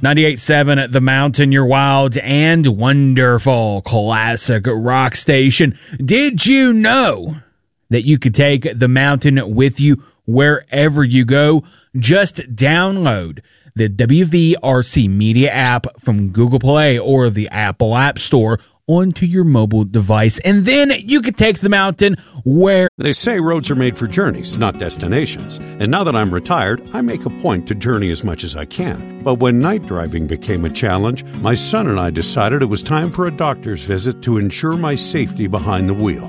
98.7 The Mountain, your wild and wonderful classic rock station. Did you know that you could take The Mountain with you wherever you go? Just download the WVRC Media app from Google Play or the Apple App Store onto your mobile device, and then you can take The Mountain where... They say roads are made for journeys, not destinations. And now that I'm retired, I make a point to journey as much as I can. But when night driving became a challenge, my son and I decided it was time for a doctor's visit to ensure my safety behind the wheel.